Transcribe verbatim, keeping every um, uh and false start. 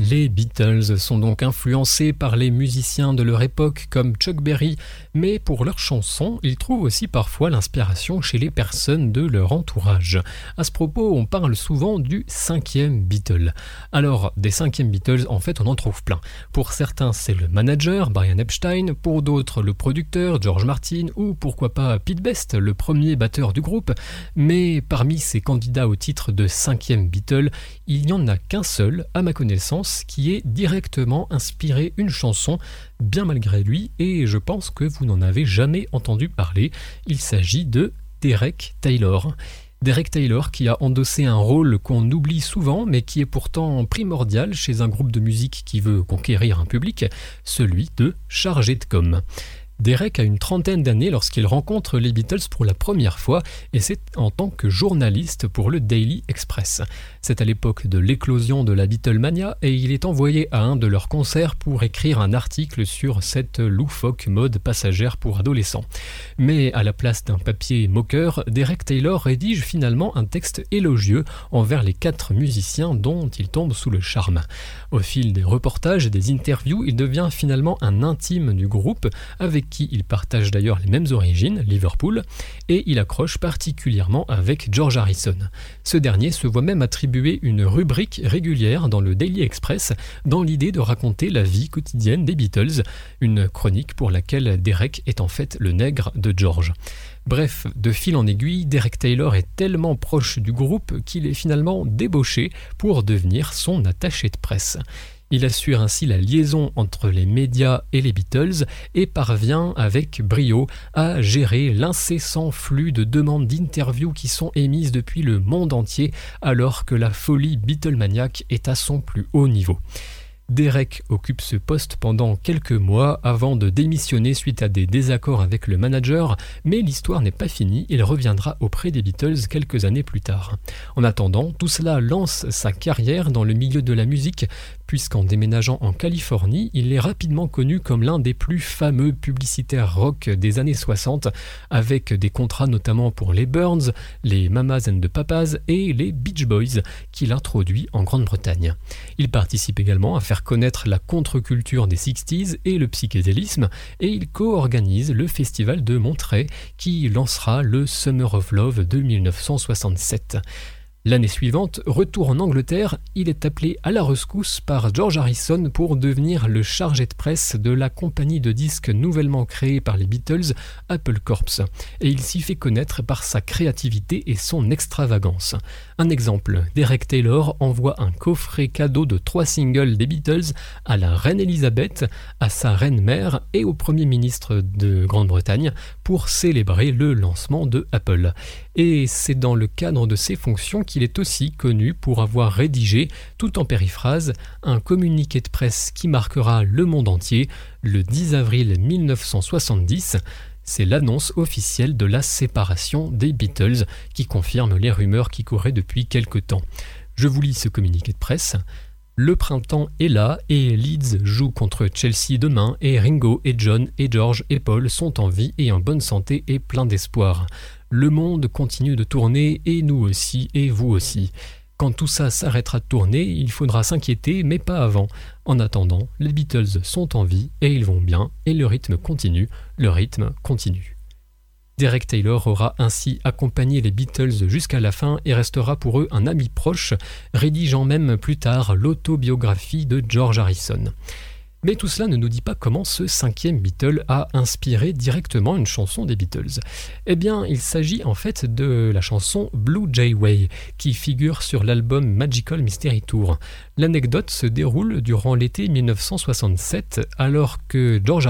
Les Beatles sont donc influencés par les musiciens de leur époque comme Chuck Berry, mais pour leurs chansons, ils trouvent aussi parfois l'inspiration chez les personnes de leur entourage. À ce propos, on parle souvent du cinquième Beatle. Alors, des cinquièmes Beatles, en fait, on en trouve plein. Pour certains, c'est le manager, Brian Epstein, pour d'autres, le producteur, George Martin, ou pourquoi pas Pete Best, le premier batteur du groupe. Mais parmi ces candidats au titre de cinquième Beatle, il n'y en a qu'un seul, à ma connaissance, qui est directement inspiré une chanson, bien malgré lui, et je pense que vous n'en avez jamais entendu parler. Il s'agit de Derek Taylor. Derek Taylor qui a endossé un rôle qu'on oublie souvent, mais qui est pourtant primordial chez un groupe de musique qui veut conquérir un public, celui de chargé de com'. Derek a une trentaine d'années lorsqu'il rencontre les Beatles pour la première fois, et c'est en tant que journaliste pour le Daily Express. C'est à l'époque de l'éclosion de la Beatlemania et il est envoyé à un de leurs concerts pour écrire un article sur cette loufoque mode passagère pour adolescents. Mais à la place d'un papier moqueur, Derek Taylor rédige finalement un texte élogieux envers les quatre musiciens dont il tombe sous le charme. Au fil des reportages et des interviews, il devient finalement un intime du groupe, avec qui il partage d'ailleurs les mêmes origines, Liverpool, et il accroche particulièrement avec George Harrison. Ce dernier se voit même attribuer une rubrique régulière dans le Daily Express dans l'idée de raconter la vie quotidienne des Beatles, une chronique pour laquelle Derek est en fait le nègre de George. Bref, de fil en aiguille, Derek Taylor est tellement proche du groupe qu'il est finalement débauché pour devenir son attaché de presse. Il assure ainsi la liaison entre les médias et les Beatles et parvient avec brio à gérer l'incessant flux de demandes d'interviews qui sont émises depuis le monde entier alors que la folie Beatlemaniaque est à son plus haut niveau. Derek occupe ce poste pendant quelques mois avant de démissionner suite à des désaccords avec le manager, mais l'histoire n'est pas finie, il reviendra auprès des Beatles quelques années plus tard. En attendant, tout cela lance sa carrière dans le milieu de la musique, puisqu'en déménageant en Californie, il est rapidement connu comme l'un des plus fameux publicitaires rock des années soixante, avec des contrats notamment pour les Burns, les Mamas and the Papas et les Beach Boys, qu'il introduit en Grande-Bretagne. Il participe également à faire connaître la contre-culture des sixties et le psychédélisme, et il co-organise le festival de Monterey qui lancera le Summer of Love de dix-neuf cent soixante-sept. L'année suivante, retour en Angleterre, il est appelé à la rescousse par George Harrison pour devenir le chargé de presse de la compagnie de disques nouvellement créée par les Beatles, Apple Corps, et il s'y fait connaître par sa créativité et son extravagance. Un exemple, Derek Taylor envoie un coffret cadeau de trois singles des Beatles à la reine Elisabeth, à sa reine-mère et au Premier ministre de Grande-Bretagne pour célébrer le lancement de Apple. Et c'est dans le cadre de ces fonctions qu'il est aussi connu pour avoir rédigé, tout en périphrase, un communiqué de presse qui marquera le monde entier le dix avril mille neuf cent soixante-dix. C'est l'annonce officielle de la séparation des Beatles qui confirme les rumeurs qui couraient depuis quelque temps. Je vous lis ce communiqué de presse. Le printemps est là et Leeds joue contre Chelsea demain et Ringo et John et George et Paul sont en vie et en bonne santé et plein d'espoir. Le monde continue de tourner et nous aussi et vous aussi. Quand tout ça s'arrêtera de tourner, il faudra s'inquiéter, mais pas avant. En attendant, les Beatles sont en vie et ils vont bien et le rythme continue, le rythme continue. Derek Taylor aura ainsi accompagné les Beatles jusqu'à la fin et restera pour eux un ami proche, rédigeant même plus tard l'autobiographie de George Harrison. Mais tout cela ne nous dit pas comment ce cinquième Beatle a inspiré directement une chanson des Beatles. Eh bien, il s'agit en fait de la chanson Blue Jay Way, qui figure sur l'album Magical Mystery Tour. L'anecdote se déroule durant l'été mille neuf cent soixante-sept, alors que George